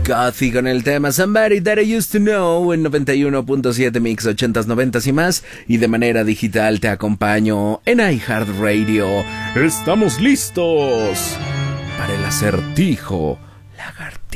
Cathy con el tema Somebody That I Used to Know en 91.7 Mix 80s, 90s y más. Y de manera digital te acompaño en iHeartRadio. ¡Estamos listos para el acertijo